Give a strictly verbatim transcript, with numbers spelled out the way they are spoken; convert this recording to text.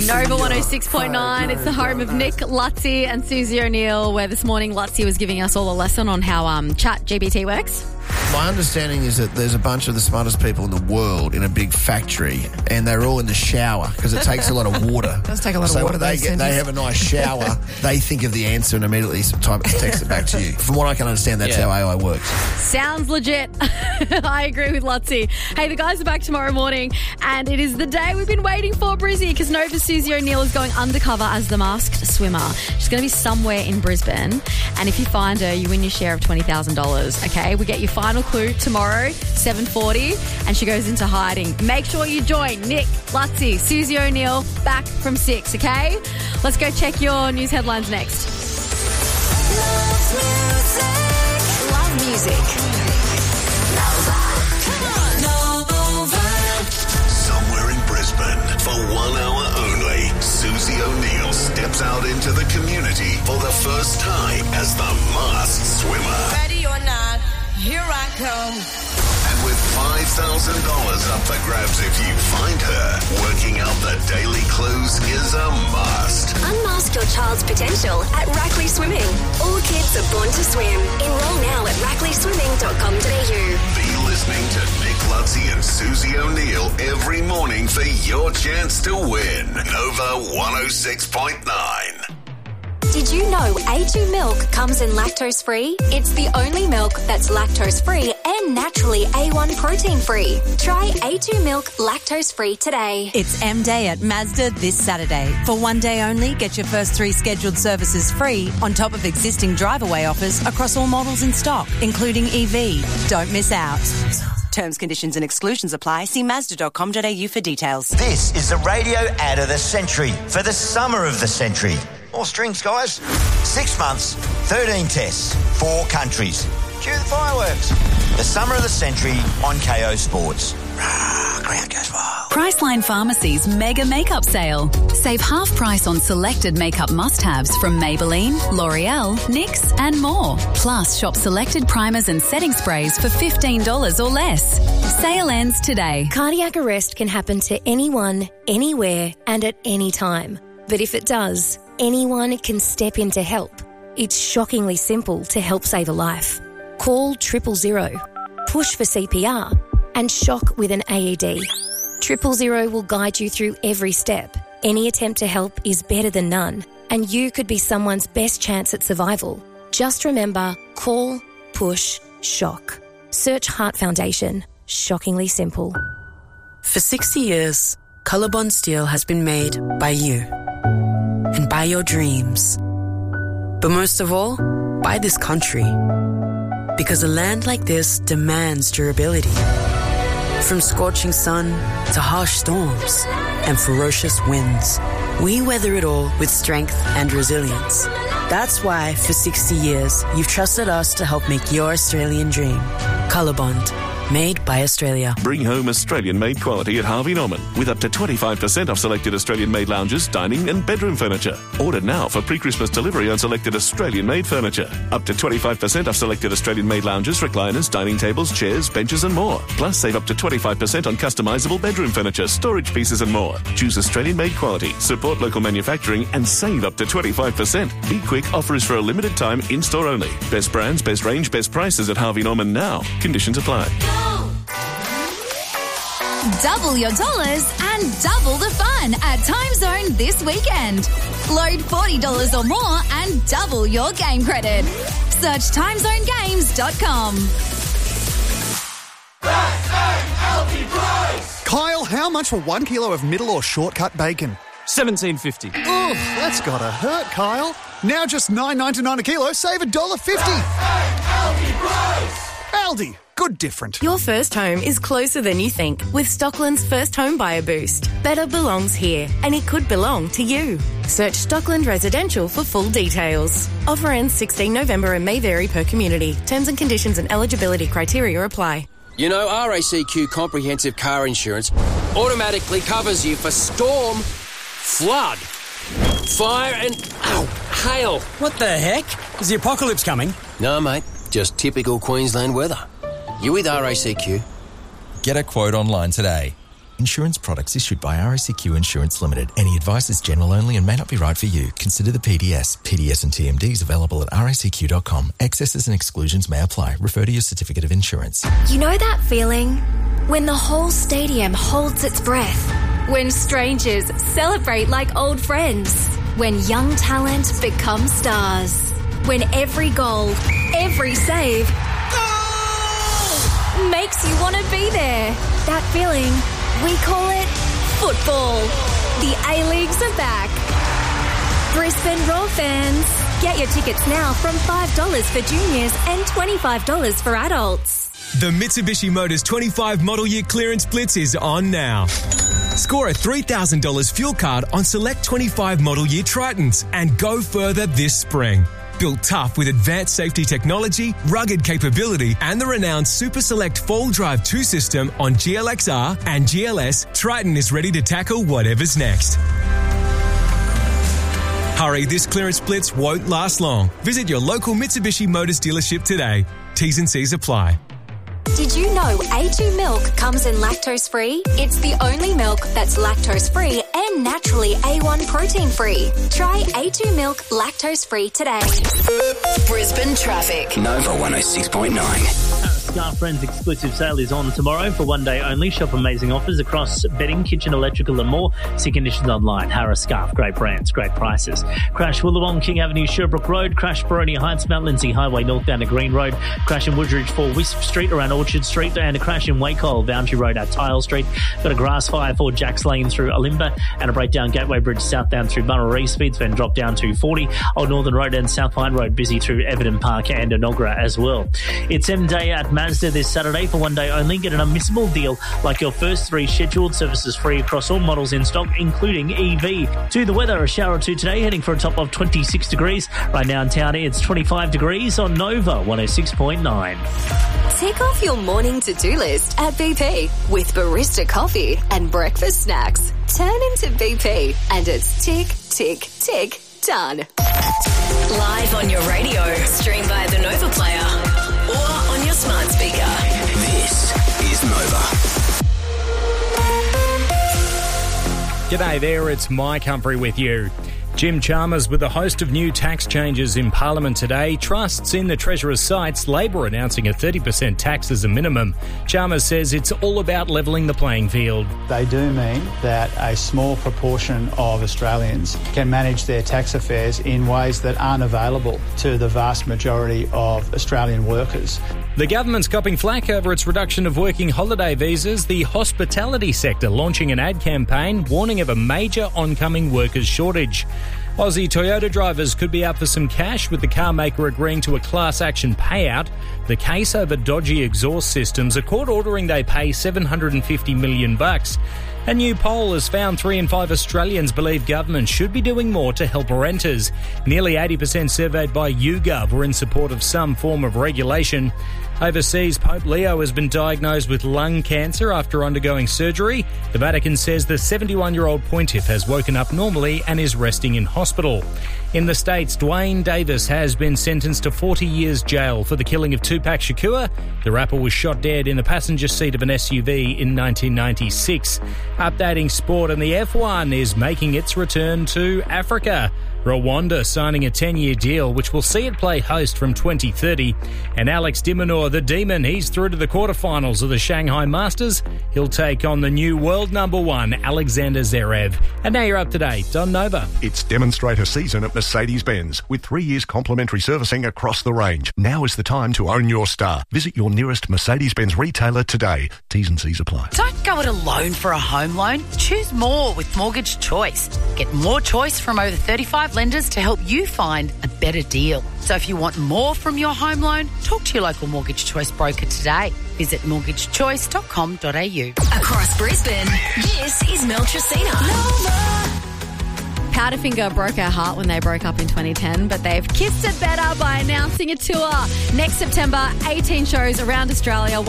Nova one oh six point nine. It's the home of Nick, Lutzi and Susie O'Neill, where this morning Lutzi was giving us all a lesson on how um, Chat G P T works. My understanding is that there's a bunch of the smartest people in the world in a big factory, and they're all in the shower because it takes a lot of water. It does take a lot so of water. So they get, they have a nice shower, they think of the answer and immediately type text it back to you. From what I can understand, that's Yeah. how A I works. Sounds legit. I agree with Lutzi. Hey, the guys are back tomorrow morning, and it is the day we've been waiting for, Brizzy, because Nova Susie O'Neill is going undercover as the masked swimmer. She's going to be somewhere in Brisbane, and if you find her, you win your share of twenty thousand dollars, okay? We get your final clue tomorrow, seven forty, and she goes into hiding. Make sure you join Nick, Lutzi, Susie O'Neill back from six, okay? Let's go check your news headlines next. Love music. Love music. Nova. Come on. Nova. Somewhere in Brisbane, for one hour only, Susie O'Neill steps out into the community for the first time as the masked swimmer. Ready or not, here I come. And with five thousand dollars up for grabs if you find her, working out the daily clues is a must. Unmask your child's potential at Rackley Swimming. All kids are born to swim. Enroll now at rackley swimming dot com dot a u. Be listening to Nick Lutzi and Susie O'Neill every morning for your chance to win. Nova one oh six point nine. Did you know A two milk comes in lactose-free? It's the only milk that's lactose-free and naturally A one protein-free. Try A two milk lactose-free today. It's M-Day at Mazda this Saturday. For one day only, get your first three scheduled services free on top of existing drive-away offers across all models in stock, including E V. Don't miss out. Terms, conditions and exclusions apply. See mazda dot com dot a u for details. This is the radio ad of the century for the summer of the century. More strings, guys. Six months, thirteen tests, four countries. Cue the fireworks. The summer of the century on K O Sports. Rah, crowd goes wild. Priceline Pharmacy's mega makeup sale. Save half price on selected makeup must-haves from Maybelline, L'Oreal, N Y X and more. Plus, shop selected primers and setting sprays for fifteen dollars or less. Sale ends today. Cardiac arrest can happen to anyone, anywhere and at any time. But if it does, anyone can step in to help. It's shockingly simple to help save a life. Call triple zero, push for C P R and shock with an A E D. Triple zero will guide you through every step. Any attempt to help is better than none, and you could be someone's best chance at survival. Just remember, call, push, shock. Search Heart Foundation. Shockingly simple. For sixty years, Colorbond Steel has been made by you and by your dreams. But most of all, by this country. Because a land like this demands durability. From scorching sun to harsh storms and ferocious winds, we weather it all with strength and resilience. That's why, for sixty years, you've trusted us to help make your Australian dream. Colorbond. Made by Australia. Bring home Australian-made quality at Harvey Norman with up to twenty-five percent off selected Australian-made lounges, dining and bedroom furniture. Order now for pre-Christmas delivery on selected Australian-made furniture. Up to twenty-five percent off selected Australian-made lounges, recliners, dining tables, chairs, benches and more. Plus, save up to twenty-five percent on customisable bedroom furniture, storage pieces and more. Choose Australian-made quality, support local manufacturing and save up to twenty-five percent. Be quick, offer is for a limited time, in-store only. Best brands, best range, best prices at Harvey Norman now. Conditions apply. Double your dollars and double the fun at Time Zone this weekend. Load forty dollars or more and double your game credit. Search time zone games dot com. Kyle, how much for one kilo of middle or shortcut bacon? seventeen fifty. Oof, that's gotta hurt, Kyle. Now just nine ninety-nine a kilo, save one dollar fifty. Aldi, good different. Your first home is closer than you think with Stockland's First Home Buyer Boost. Better belongs here, and it could belong to you. Search Stockland Residential for full details. Offer ends sixteenth November and may vary per community. Terms and conditions and eligibility criteria apply. You know, R A C Q Comprehensive Car Insurance automatically covers you for storm, flood, fire and, ow, hail. What the heck? Is the apocalypse coming? No, mate. Just typical Queensland weather. You with R A C Q? Get a quote online today. Insurance products issued by R A C Q Insurance Limited. Any advice is general only and may not be right for you. Consider the P D S. P D S and T M Ds available at R A C Q dot com. Excesses and exclusions may apply. Refer to your certificate of insurance. You know that feeling? When the whole stadium holds its breath. When strangers celebrate like old friends. When young talent becomes stars. When every goal, every save goal! Makes you want to be there. That feeling, we call it football. The A-Leagues are back. Brisbane Roar fans, get your tickets now from five dollars for juniors and twenty-five dollars for adults. The Mitsubishi Motors twenty-five Model Year Clearance Blitz is on now. Score a three thousand dollars fuel card on select twenty-five Model Year Tritons and go further this spring. Built tough with advanced safety technology, rugged capability and the renowned Super Select four-wheel drive two system on G L X R and G L S, Triton is ready to tackle whatever's next. Hurry, this clearance blitz won't last long. Visit your local Mitsubishi Motors dealership today. T's and C's apply. Did you know A two milk comes in lactose-free? It's the only milk that's lactose-free and naturally A one protein-free. Try A two milk lactose-free today. Brisbane traffic. Nova one oh six point nine. Scarf Friends exclusive sale is on tomorrow for one day only. Shop amazing offers across bedding, kitchen, electrical and more. See conditions online. Harris Scarf, great brands, great prices. Crash Wollongong, King Avenue, Sherbrooke Road. Crash Boronia Heights, Mount Lindsay Highway, northbound to Green Road. Crash in Woodridge for Wisp Street around Orchard Street. And a crash in Wacol, Boundary Road at Tile Street. Got a grass fire for Jacks Lane through Alimba. And a breakdown Gateway Bridge southbound through Murray. Speeds then drop down to forty. Old Northern Road and South Pine Road busy through Everton Park and Enoggera as well. It's M Day at Mazda this Saturday for one day only. Get an unmissable deal like your first three scheduled services free across all models in stock, including E V. To the weather, a shower or two today, heading for a top of twenty-six degrees. Right now in town, it's twenty-five degrees on Nova one oh six point nine. Tick off your morning to-do list at B P with barista coffee and breakfast snacks. Turn into B P and it's tick, tick, tick, done. Live on your radio, stream via the Nova Player or on your smart speaker. This is Nova. G'day there, it's Mike Humphrey with you. Jim Chalmers with a host of new tax changes in Parliament today. Trusts in the Treasurer's sights, Labor announcing a thirty percent tax as a minimum. Chalmers says it's all about levelling the playing field. They do mean that a small proportion of Australians can manage their tax affairs in ways that aren't available to the vast majority of Australian workers. The government's copping flack over its reduction of working holiday visas. The hospitality sector launching an ad campaign warning of a major oncoming workers shortage. Aussie Toyota drivers could be up for some cash with the car maker agreeing to a class action payout. The case over dodgy exhaust systems, a court ordering they pay seven hundred fifty million bucks. A new poll has found three in five Australians believe government should be doing more to help renters. Nearly eighty percent surveyed by YouGov were in support of some form of regulation. Overseas, Pope Leo has been diagnosed with lung cancer after undergoing surgery. The Vatican says the seventy-one-year-old pontiff has woken up normally and is resting in hospital. In the States, Dwayne Davis has been sentenced to forty years jail for the killing of Tupac Shakur. The rapper was shot dead in the passenger seat of an S U V in nineteen ninety-six. Updating sport, and the F one is making its return to Africa. Rwanda signing a ten-year deal which will see it play host from twenty thirty. And Alex de Minaur, the Demon, he's through to the quarterfinals of the Shanghai Masters. He'll take on the new world number one, Alexander Zverev. And now you're up to date on Nova. It's demonstrator season at Mercedes-Benz with three years complimentary servicing across the range. Now is the time to own your star. Visit your nearest Mercedes-Benz retailer today. T's and C's apply. Don't go it alone for a home loan. Choose more with Mortgage Choice. Get more choice from over thirty-five lenders to help you find a better deal. So if you want more from your home loan, talk to your local Mortgage Choice broker today. Visit mortgage choice dot com dot a u. Across Brisbane, this is Mel Tracina. Powderfinger broke her heart when they broke up in twenty ten, but they've kissed it better by announcing a tour. Next September, eighteen shows around Australia.